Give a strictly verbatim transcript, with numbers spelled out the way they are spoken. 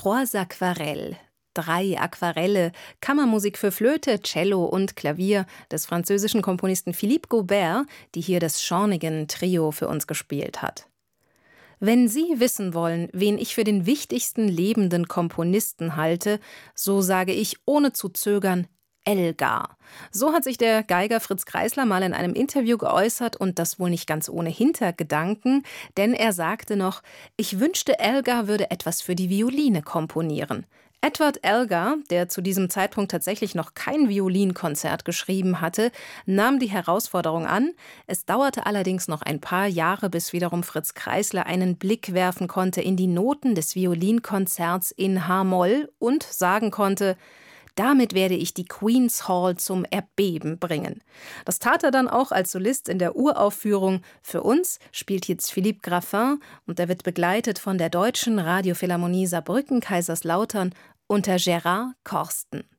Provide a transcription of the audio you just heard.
Trois Aquarelles. Drei Aquarelle, Kammermusik für Flöte, Cello und Klavier des französischen Komponisten Philippe Gaubert, die hier das Schornigen-Trio für uns gespielt hat. Wenn Sie wissen wollen, wen ich für den wichtigsten lebenden Komponisten halte, so sage ich ohne zu zögern Elgar. So hat sich der Geiger Fritz Kreisler mal in einem Interview geäußert und das wohl nicht ganz ohne Hintergedanken, denn er sagte noch, ich wünschte, Elgar würde etwas für die Violine komponieren. Edward Elgar, der zu diesem Zeitpunkt tatsächlich noch kein Violinkonzert geschrieben hatte, nahm die Herausforderung an. Es dauerte allerdings noch ein paar Jahre, bis wiederum Fritz Kreisler einen Blick werfen konnte in die Noten des Violinkonzerts in H-Moll und sagen konnte, damit werde ich die Queen's Hall zum Erbeben bringen. Das tat er dann auch als Solist in der Uraufführung. Für uns spielt jetzt Philippe Graffin und er wird begleitet von der Deutschen Radiophilharmonie Saarbrücken-Kaiserslautern unter Gérard Corsten.